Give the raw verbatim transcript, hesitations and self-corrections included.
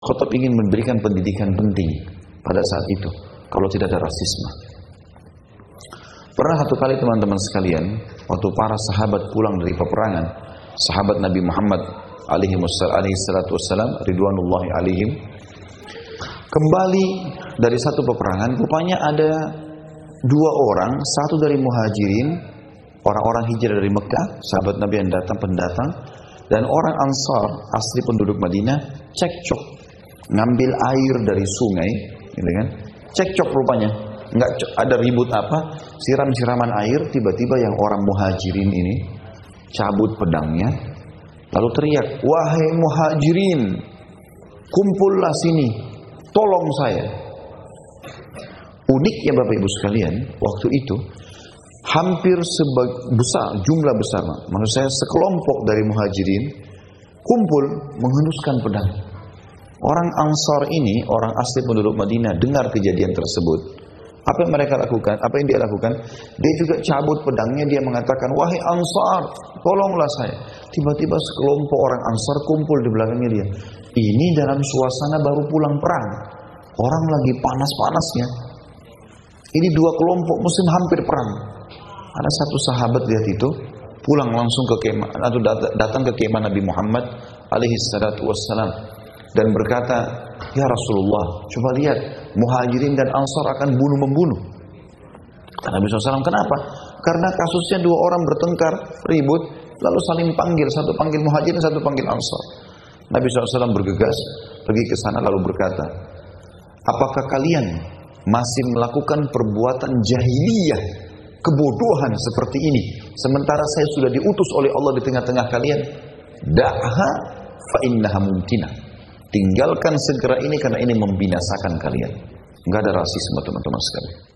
Khattab ingin memberikan pendidikan penting pada saat itu, kalau tidak ada rasisme. Pernah satu kali teman-teman sekalian, waktu para sahabat pulang dari peperangan, sahabat Nabi Muhammad alaihi salatu wassalam, ridwanullahi alaihim, kembali dari satu peperangan, rupanya ada dua orang, satu dari muhajirin, orang-orang hijrah dari Mekah, sahabat Nabi yang datang pendatang, dan orang Ansar, asli penduduk Madinah, cekcok, ngambil air dari sungai, gitu kan? Cekcok rupanya, nggak ada ribut apa, siram-siraman air, tiba-tiba yang orang muhajirin ini cabut pedangnya, lalu teriak, wahai muhajirin, kumpullah sini, tolong saya. Uniknya Bapak Ibu sekalian, waktu itu hampir sebesar, jumlah besar, maksud saya sekelompok dari muhajirin kumpul menghunuskan pedang. Orang Ansar ini, orang asli penduduk Madinah, dengar kejadian tersebut. Apa yang mereka lakukan? Apa yang dia lakukan? Dia juga cabut pedangnya, dia mengatakan, wahai Ansar, tolonglah saya. Tiba-tiba sekelompok orang Ansar kumpul di belakangnya dia. Ini dalam suasana baru pulang perang. Orang lagi panas-panasnya. Ini dua kelompok muslim hampir perang. Ada satu sahabat lihat itu, pulang langsung ke kemah, atau datang ke kemah Nabi Muhammad alaihi salatu wassalam, dan berkata, ya Rasulullah, coba lihat, muhajirin dan ansar akan bunuh-membunuh. Kata Nabi shallallahu alaihi wasallam, kenapa? Karena kasusnya dua orang bertengkar, ribut, lalu saling panggil, satu panggil muhajirin, satu panggil ansar. Nabi shallallahu alaihi wasallam bergegas, pergi ke sana lalu berkata, apakah kalian masih melakukan perbuatan jahiliyah, kebodohan seperti ini, sementara saya sudah diutus oleh Allah di tengah-tengah kalian? Da'ha fa innaha muntinah. Tinggalkan segera ini karena ini membinasakan kalian. Enggak ada rasisme teman-teman sekalian.